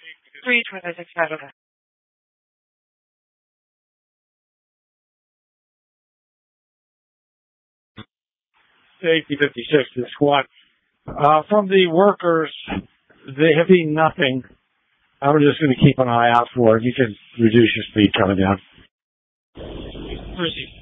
326 Saturday. Safety 56 to squat. From the workers, they have seen nothing. I'm just going to keep an eye out for it. You can reduce your speed coming down. Proceed.